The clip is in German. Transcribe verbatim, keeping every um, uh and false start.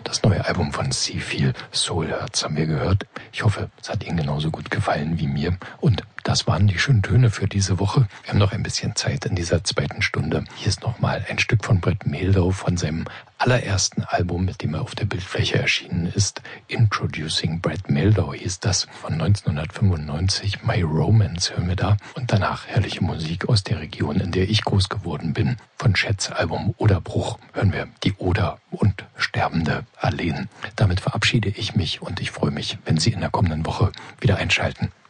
Das neue Album von Seafeel, Soul Hurts, haben wir gehört. Ich hoffe, es hat Ihnen genauso gut gefallen wie mir. Und das waren die schönen Töne für diese Woche. Wir haben noch ein bisschen Zeit in dieser zweiten Stunde. Hier ist nochmal ein Stück von Brett Mehldau von seinem allerersten Album, mit dem er auf der Bildfläche erschienen ist. Introducing Brett Mehldau hieß das, von neunzehnhundertfünfundneunzig. My Romance hören wir da. Und danach herrliche Musik aus der Region, in der ich groß geworden bin. Von Schätz Album Oderbruch hören wir die Oder und Sterbende Alleen. Damit verabschiede ich mich und ich freue mich, wenn Sie in der kommenden Woche wieder einschalten.